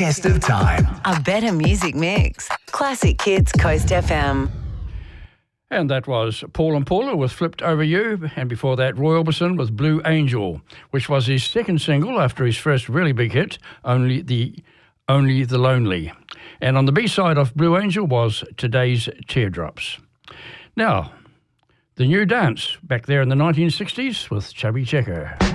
Test of Time. A better music mix. Classic Kids Coast FM. And that was Paul and Paula with Flipped Over You, and before that Roy Orbison with Blue Angel, which was his second single after his first really big hit, Only the Lonely. And on the B-side of Blue Angel was Today's Teardrops. Now, the new dance back there in the 1960s with Chubby Checker.